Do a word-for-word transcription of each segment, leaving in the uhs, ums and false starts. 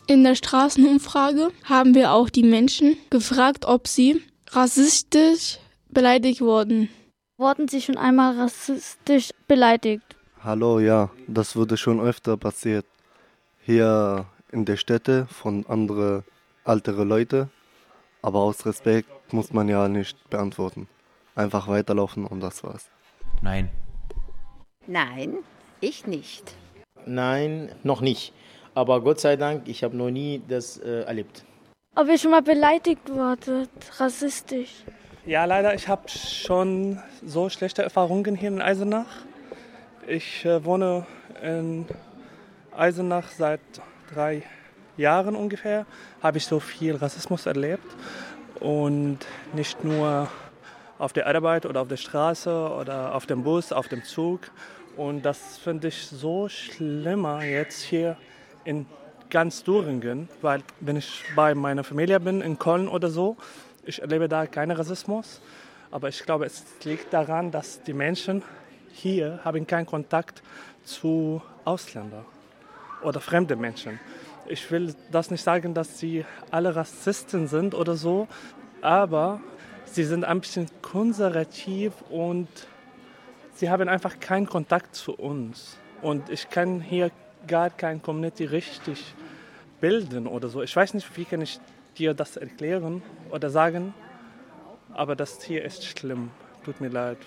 In der Straßenumfrage haben wir auch die Menschen gefragt, ob sie rassistisch beleidigt wurden. Wurden Sie schon einmal rassistisch beleidigt? Hallo, ja, das wurde schon öfter passiert. Hier in der Städte von anderen älteren Leuten. Aber aus Respekt muss man ja nicht beantworten. Einfach weiterlaufen und das war's. Nein. Nein, ich nicht. Nein, noch nicht. Aber Gott sei Dank, ich habe noch nie das äh, erlebt. Ob ihr schon mal beleidigt wurdet, rassistisch? Ja, leider, ich habe schon so schlechte Erfahrungen hier in Eisenach. Ich äh, wohne in Eisenach seit drei Jahren ungefähr. Habe ich so viel Rassismus erlebt. Und nicht nur auf der Arbeit oder auf der Straße oder auf dem Bus, auf dem Zug. Und das finde ich so schlimmer jetzt hier in ganz Thüringen, weil wenn ich bei meiner Familie bin, in Köln oder so, ich erlebe da keinen Rassismus. Aber ich glaube, es liegt daran, dass die Menschen hier haben keinen Kontakt zu Ausländern oder fremden Menschen. Ich will das nicht sagen, dass sie alle Rassisten sind oder so, aber sie sind ein bisschen konservativ und sie haben einfach keinen Kontakt zu uns. Und ich kann hier gar keine Community richtig bilden oder so. Ich weiß nicht, wie kann ich dir das erklären oder sagen, aber das hier ist schlimm. Tut mir leid.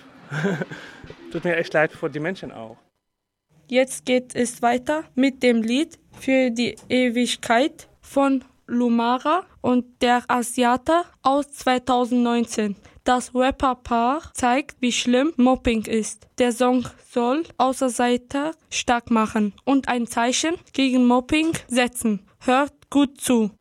Tut mir echt leid für die Menschen auch. Jetzt geht es weiter mit dem Lied Für die Ewigkeit von Lumara und der Asiate aus zweitausendneunzehn. Das Rapperpaar zeigt, wie schlimm Mobbing ist. Der Song soll Außenseiter stark machen und ein Zeichen gegen Mobbing setzen. Hört gut zu.